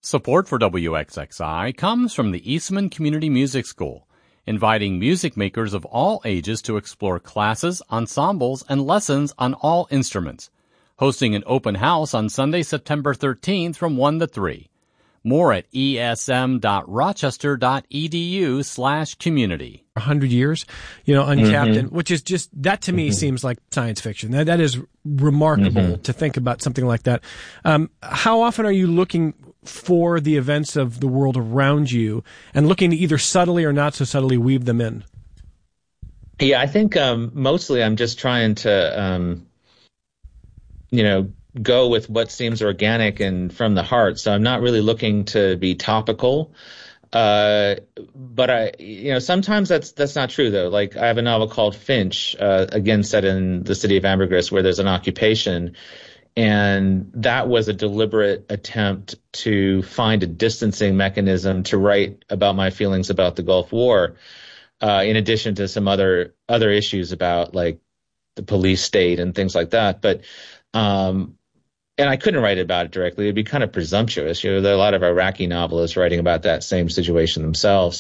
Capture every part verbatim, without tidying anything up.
Support for W X X I comes from the Eastman Community Music School, inviting music makers of all ages to explore classes, ensembles, and lessons on all instruments. Hosting an open house on Sunday, September thirteenth from one to three. More at esm.rochester.edu slash community. A hundred years, you know, untapped, Mm-hmm. and, which is just, that to me mm-hmm. seems like science fiction. That, that is remarkable mm-hmm. to think about something like that. Um, how often are you looking for the events of the world around you and looking to either subtly or not so subtly weave them in? Yeah, I think um, mostly I'm just trying to, um, you know, go with what seems organic and from the heart. So I'm not really looking to be topical. Uh, but I, you know, sometimes that's, that's not true though. Like I have a novel called Finch, uh, again, set in the city of Ambergris where there's an occupation. And that was a deliberate attempt to find a distancing mechanism to write about my feelings about the Gulf War, uh, in addition to some other, other issues about like the police state and things like that. But, um, and I couldn't write about it directly. It'd be kind of presumptuous. You know, there are a lot of Iraqi novelists writing about that same situation themselves.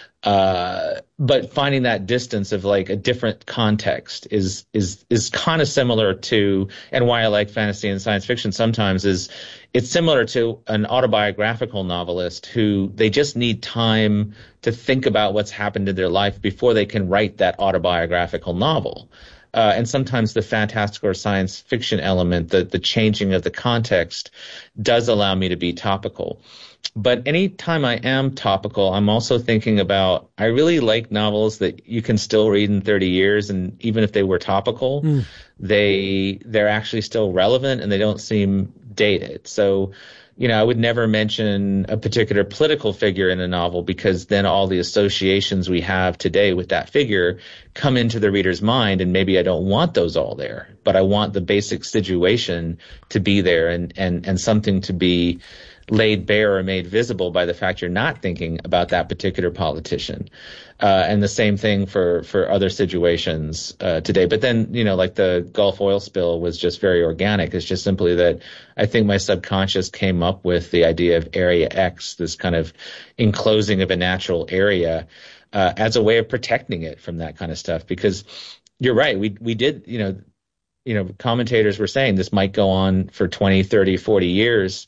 Uh, but finding that distance of like a different context is, is, is kind of similar to, and why I like fantasy and science fiction sometimes is it's similar to an autobiographical novelist who they just need time to think about what's happened in their life before they can write that autobiographical novel. Uh, and sometimes the fantastical or science fiction element, the, the changing of the context, does allow me to be topical. But anytime I am topical, I'm also thinking about, I really like novels that you can still read in thirty years, and even if they were topical, mm. they, they're actually still relevant and they don't seem dated. So, you know, I would never mention a particular political figure in a novel because then all the associations we have today with that figure come into the reader's mind, and maybe I don't want those all there, but I want the basic situation to be there and, and, and something to be laid bare or made visible by the fact you're not thinking about that particular politician. Uh, and the same thing for, for other situations uh, today. But then, you know, like the Gulf oil spill was just very organic. It's just simply that I think my subconscious came up with the idea of Area X, this kind of enclosing of a natural area, uh, as a way of protecting it from that kind of stuff. Because you're right, we we did, you know, you know, commentators were saying this might go on for twenty, thirty, forty years.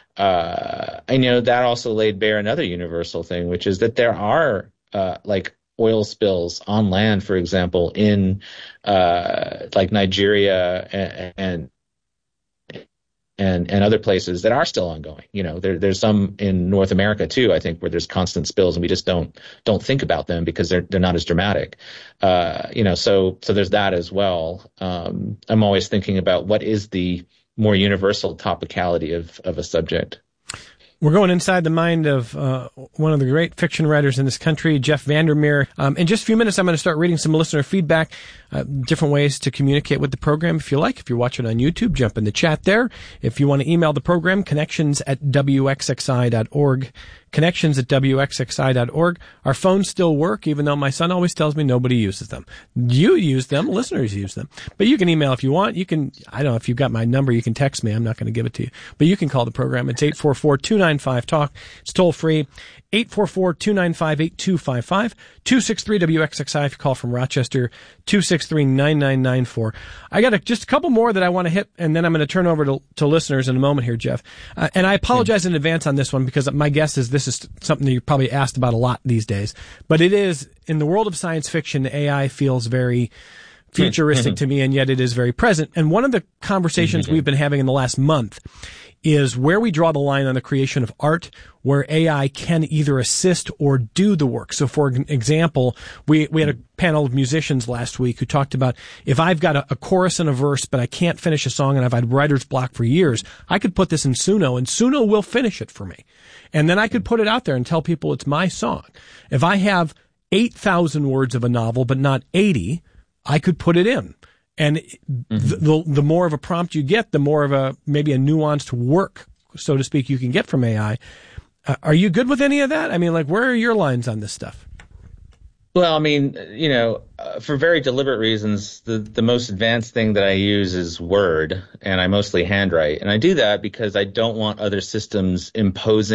Uh, and, you know, that also laid bare another universal thing, which is that there are, uh, like oil spills on land, for example, in, uh, like Nigeria and, and, and, and other places that are still ongoing. You know, there, there's some in North America too, I think, where there's constant spills and we just don't, don't think about them because they're, they're not as dramatic. Uh, you know, so, so there's that as well. Um, I'm always thinking about what is the more universal topicality of, of a subject. We're going inside the mind of uh, one of the great fiction writers in this country, Jeff Vandermeer. Um, in just a few minutes, I'm going to start reading some listener feedback, uh, different ways to communicate with the program if you like. If you're watching on YouTube, jump in the chat there. If you want to email the program, connections at w x x i dot org. Connections at w x x i dot org. Our phones still work, even though my son always tells me nobody uses them. You use them, listeners use them. But you can email if you want. You can, I don't know, if you've got my number, you can text me. I'm not going to give it to you. But you can call the program. It's eight four four, two nine five, talk. It's toll free. eight four four, two nine five, eight two five five. two six three W X X I if you call from Rochester. two six three, nine nine nine four. I got a, just a couple more that I want to hit, and then I'm going to turn over to, to listeners in a moment here, Jeff. Uh, and I apologize yeah. in advance on this one because my guess is this is something that you're probably asked about a lot these days. But it is, in the world of science fiction, A I feels very futuristic mm-hmm. to me, and yet it is very present. And one of the conversations mm-hmm. we've been having in the last month is where we draw the line on the creation of art, where A I can either assist or do the work. So, for example, we, we had a panel of musicians last week who talked about if I've got a, a chorus and a verse, but I can't finish a song and I've had writer's block for years, I could put this in Suno and Suno will finish it for me. And then I could put it out there and tell people it's my song. If I have eight thousand words of a novel, but not eighty, I could put it in. And mm-hmm. the, the the more of a prompt you get, the more of a maybe a nuanced work, so to speak, you can get from A I. Uh, are you good with any of that? I mean, like, where are your lines on this stuff? Well, I mean, you know, uh, for very deliberate reasons, the, the most advanced thing that I use is Word, and I mostly handwrite. And I do that because I don't want other systems imposing